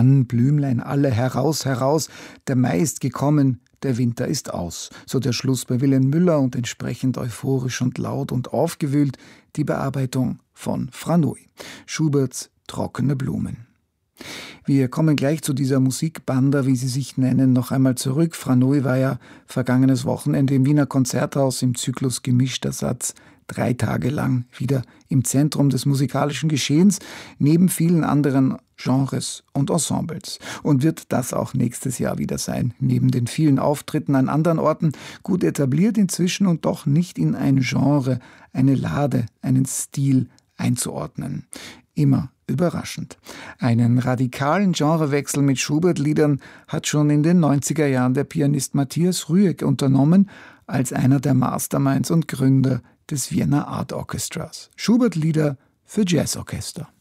an, Blümlein alle, heraus, heraus, der Mai ist gekommen, der Winter ist aus. So der Schluss bei Wilhelm Müller und entsprechend euphorisch und laut und aufgewühlt die Bearbeitung von Franui. Schuberts Trockene Blumen. Wir kommen gleich zu dieser Musikbanda, wie sie sich nennen, noch einmal zurück. Franui war ja vergangenes Wochenende im Wiener Konzerthaus im Zyklus Gemischter Satz 3 Tage lang wieder im Zentrum des musikalischen Geschehens, neben vielen anderen Genres und Ensembles. Und wird das auch nächstes Jahr wieder sein, neben den vielen Auftritten an anderen Orten, gut etabliert inzwischen und doch nicht in ein Genre, eine Lade, einen Stil einzuordnen. Immer überraschend. Einen radikalen Genrewechsel mit Schubert-Liedern hat schon in den 90er Jahren der Pianist Matthias Rüegg unternommen, als einer der Masterminds und Gründer des Vienna Art Orchestras. Schubert-Lieder für Jazzorchester.